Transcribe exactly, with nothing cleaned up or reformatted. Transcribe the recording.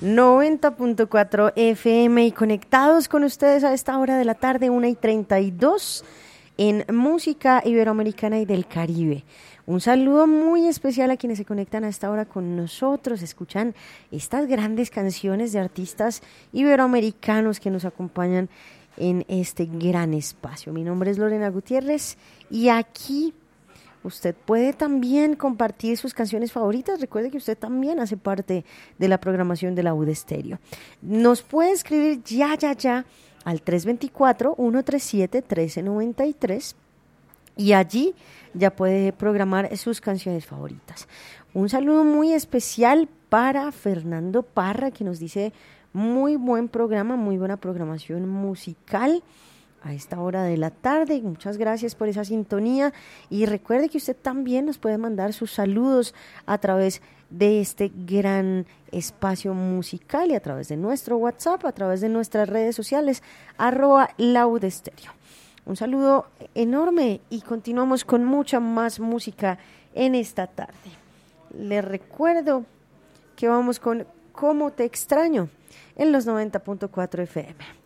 noventa punto cuatro F M y conectados con ustedes a esta hora de la tarde, una y treinta y dos, en Música Iberoamericana y del Caribe. Un saludo muy especial a quienes se conectan a esta hora con nosotros, escuchan estas grandes canciones de artistas iberoamericanos que nos acompañan en este gran espacio. Mi nombre es Lorena Gutiérrez y aquí usted puede también compartir sus canciones favoritas. Recuerde que usted también hace parte de la programación de la U D Estéreo. Nos puede escribir ya, ya, ya al tres dos cuatro, uno tres siete, uno tres nueve tres y allí ya puede programar sus canciones favoritas. Un saludo muy especial para Fernando Parra, que nos dice muy buen programa, muy buena programación musical a esta hora de la tarde. Muchas gracias por esa sintonía y recuerde que usted también nos puede mandar sus saludos a través de este gran espacio musical y a través de nuestro WhatsApp, a través de nuestras redes sociales, arroba laudestéreo. Un saludo enorme y continuamos con mucha más música en esta tarde. Les recuerdo que vamos con Cómo te extraño en los noventa punto cuatro F M.